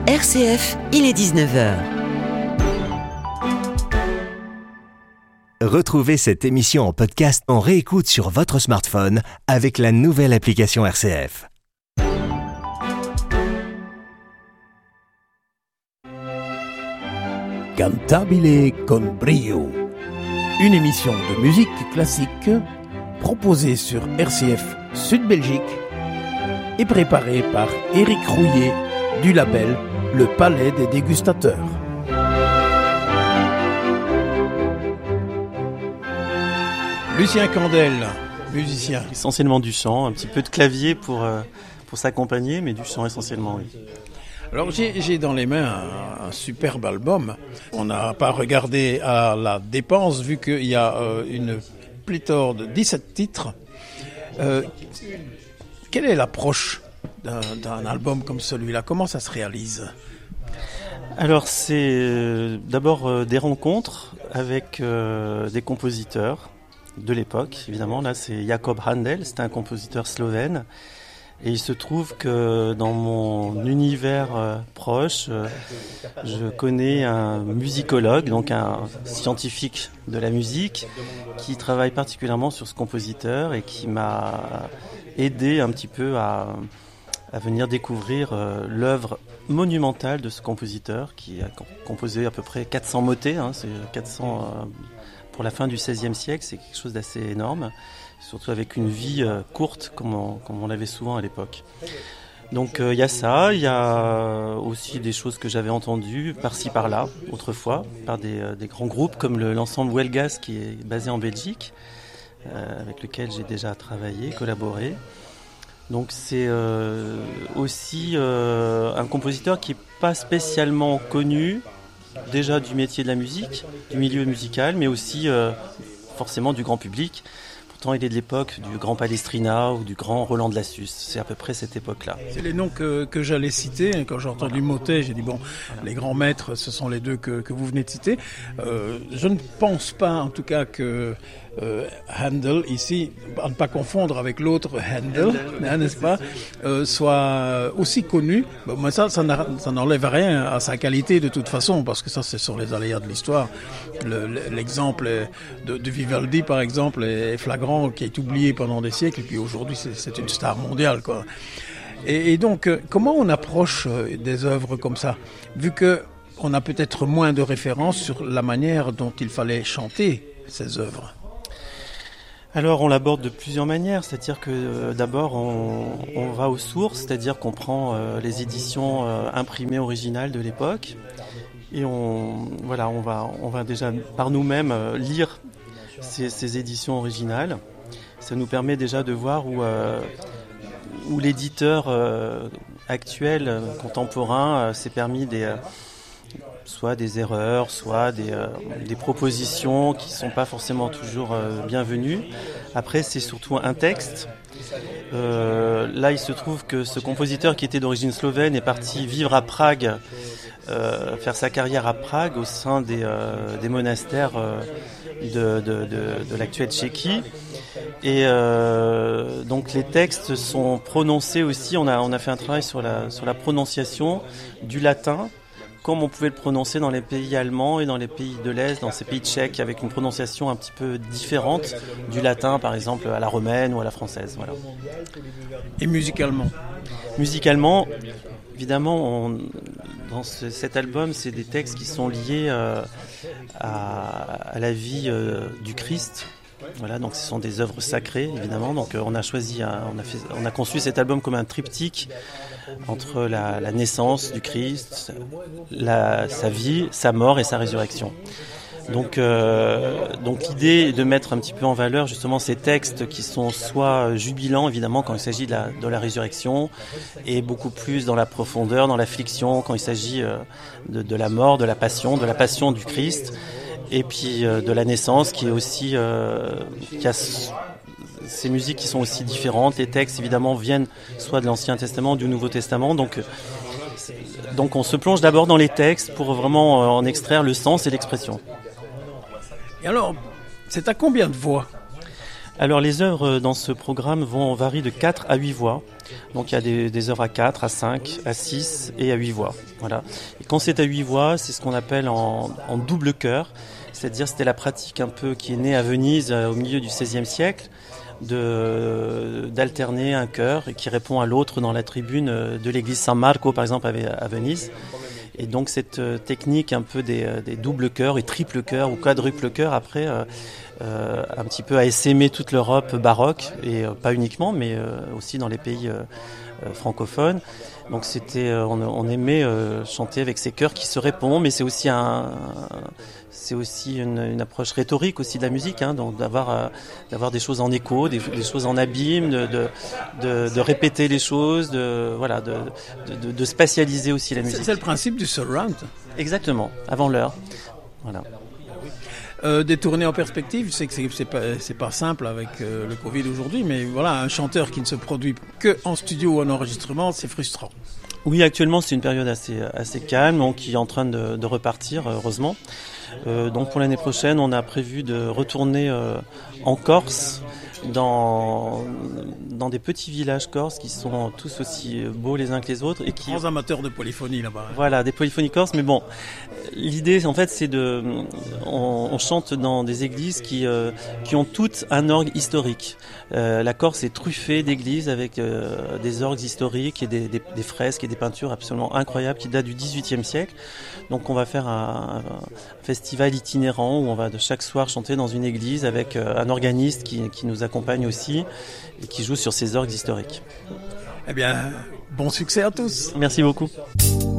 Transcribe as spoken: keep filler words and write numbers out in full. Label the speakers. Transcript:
Speaker 1: R C F, il est dix-neuf heures.
Speaker 2: Retrouvez cette émission en podcast en réécoute sur votre smartphone avec la nouvelle application R C F.
Speaker 3: Cantabile con brio. Une émission de musique classique proposée sur R C F Sud Belgique et préparée par Éric Rouillet du label Le Palais des Dégustateurs. Lucien Candel, musicien.
Speaker 4: Essentiellement du chant, un petit peu de clavier pour, euh, pour s'accompagner, mais du chant essentiellement, oui.
Speaker 3: Alors j'ai, j'ai dans les mains un, un superbe album. On n'a pas regardé à la dépense vu qu'il y a euh, une pléthore de dix-sept titres. Euh, quelle est l'approche d'un, d'un album comme celui-là ? Comment ça se réalise ?
Speaker 4: Alors c'est euh, d'abord euh, des rencontres avec euh, des compositeurs de l'époque, évidemment. Là c'est Jakob Handel, c'est un compositeur slovène. Et il se trouve que dans mon univers euh, proche, euh, je connais un musicologue, donc un scientifique de la musique, qui travaille particulièrement sur ce compositeur et qui m'a aidé un petit peu à, à venir découvrir euh, l'œuvre monumentale de ce compositeur, qui a composé à peu près quatre cents motets, hein, c'est quatre cents euh, pour la fin du seizième siècle, c'est quelque chose d'assez énorme. Surtout avec une vie euh, courte, comme on, comme on l'avait souvent à l'époque. Donc il euh, y a ça, il y a aussi des choses que j'avais entendues par-ci par-là, autrefois, par des, euh, des grands groupes comme le, l'ensemble Huelgas, qui est basé en Belgique, euh, avec lequel j'ai déjà travaillé, collaboré. Donc c'est euh, aussi euh, un compositeur qui n'est pas spécialement connu, déjà du métier de la musique, du milieu musical, mais aussi euh, forcément du grand public. Il est de l'époque du grand Palestrina ou du grand Roland de Lassus. C'est à peu près cette époque-là.
Speaker 3: C'est les noms que, que j'allais citer. Quand j'ai entendu Motet, j'ai dit bon, voilà. Les grands maîtres, ce sont les deux que, que vous venez de citer. Euh, je ne pense pas, en tout cas, que euh, Handel, ici, à ne pas confondre avec l'autre Handel, hein, n'est-ce pas, euh, soit aussi connu. Bon, mais ça, ça, ça n'enlève rien à sa qualité de toute façon, parce que ça, c'est sur les aléas de l'histoire. Le, l'exemple de, de Vivaldi, par exemple, est flagrant, qui est oublié pendant des siècles, et puis aujourd'hui c'est, c'est une star mondiale, quoi. Et, et donc, euh, comment on approche euh, des œuvres comme ça, vu que on a peut-être moins de références sur la manière dont il fallait chanter ces œuvres ?
Speaker 4: Alors on l'aborde de plusieurs manières, c'est-à-dire que euh, d'abord on, on va aux sources, c'est-à-dire qu'on prend euh, les éditions euh, imprimées originales de l'époque, et on, voilà, on va, on va déjà par nous-mêmes euh, lire Ces, ces éditions originales. Ça nous permet déjà de voir où, euh, où l'éditeur euh, actuel, euh, contemporain, euh, s'est permis des, euh, soit des erreurs, soit des, euh, des propositions qui ne sont pas forcément toujours euh, bienvenues. Après, c'est surtout un texte. Euh, là, il se trouve que ce compositeur qui était d'origine slovène est parti vivre à Prague, euh, faire sa carrière à Prague au sein des, euh, des monastères euh, de, de, de, de l'actuelle Tchéquie. Et euh, donc les textes sont prononcés aussi, on a, on a fait un travail sur la, sur la prononciation du latin, comme on pouvait le prononcer dans les pays allemands et dans les pays de l'Est, dans ces pays tchèques, avec une prononciation un petit peu différente du latin, par exemple à la romaine ou à la française. Voilà.
Speaker 3: Et musicalement ?
Speaker 4: Musicalement, évidemment, on, dans ce, cet album, c'est des textes qui sont liés euh, à, à la vie euh, du Christ. Voilà, donc ce sont des œuvres sacrées, évidemment. Donc euh, on a choisi, un, on a fait, on a conçu cet album comme un triptyque entre la, la naissance du Christ, la, sa vie, sa mort et sa résurrection. Donc, euh, donc l'idée est de mettre un petit peu en valeur justement ces textes qui sont soit jubilants évidemment quand il s'agit de la, de la résurrection, et beaucoup plus dans la profondeur, dans l'affliction quand il s'agit euh, de, de la mort, de la passion, de la passion du Christ, et puis euh, de la naissance qui est aussi euh, qui a ces musiques qui sont aussi différentes. Les textes évidemment viennent soit de l'Ancien Testament ou du Nouveau Testament, donc donc on se plonge d'abord dans les textes pour vraiment en extraire le sens et l'expression.
Speaker 3: Et alors, c'est à combien de voix ?
Speaker 4: Alors les œuvres dans ce programme vont varier de quatre à huit voix. Donc il y a des, des œuvres à quatre, à cinq, à six et à huit voix. Voilà. Et quand c'est à huit voix, c'est ce qu'on appelle en, en double chœur. C'est-à-dire c'était la pratique un peu qui est née à Venise euh, au milieu du seizième siècle, de, d'alterner un chœur qui répond à l'autre dans la tribune de l'église San Marco par exemple à Venise. Et donc cette technique un peu des, des doubles chœurs et triples chœurs ou quadruples chœurs après euh, euh, un petit peu a essaimé toute l'Europe baroque et euh, pas uniquement mais euh, aussi dans les pays euh, euh, francophones. Donc c'était euh, on, on aimait euh, chanter avec ces chœurs qui se répondent, mais c'est aussi un c'est aussi une, une approche rhétorique aussi de la musique, hein, donc d'avoir euh, d'avoir des choses en écho, des, des choses en abîme, de, de de de répéter les choses, de voilà, de de, de spatialiser aussi la musique.
Speaker 3: C'est, c'est le principe du surround.
Speaker 4: Exactement, avant l'heure. Voilà.
Speaker 3: Euh, des tournées en perspective, c'est que c'est, c'est pas c'est pas simple avec euh, le Covid aujourd'hui, mais voilà, un chanteur qui ne se produit que en studio ou en enregistrement, c'est frustrant.
Speaker 4: Oui, actuellement c'est une période assez assez calme, donc qui est en train de, de repartir, heureusement. Euh, donc pour l'année prochaine, on a prévu de retourner euh, en Corse, dans dans des petits villages corses qui sont tous aussi beaux les uns que les autres et qui
Speaker 3: grands amateurs de polyphonie là-bas.
Speaker 4: Voilà, des polyphonies corses, mais bon, l'idée en fait c'est de on, on chante dans des églises qui euh, qui ont toutes un orgue historique. Euh, la Corse est truffée d'églises avec euh, des orgues historiques et des, des des fresques et des peintures absolument incroyables qui datent du dix-huitième siècle. Donc on va faire un, un festival itinérant où on va de chaque soir chanter dans une église avec euh, un organiste qui qui nous accompagne aussi et qui joue sur ces orgues historiques.
Speaker 3: Eh bien, bon succès à tous.
Speaker 4: Merci beaucoup.